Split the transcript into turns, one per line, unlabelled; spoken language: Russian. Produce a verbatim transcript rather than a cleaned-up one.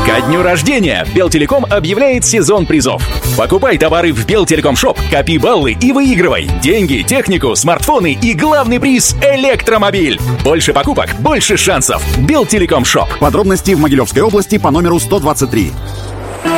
Ко дню рождения Белтелеком объявляет сезон призов. Покупай товары в Белтелеком Шоп, копи баллы и выигрывай деньги, технику, смартфоны и главный приз — электромобиль. Больше покупок, больше шансов. Белтелеком Шоп.
Подробности в Могилевской области по номеру сто двадцать три.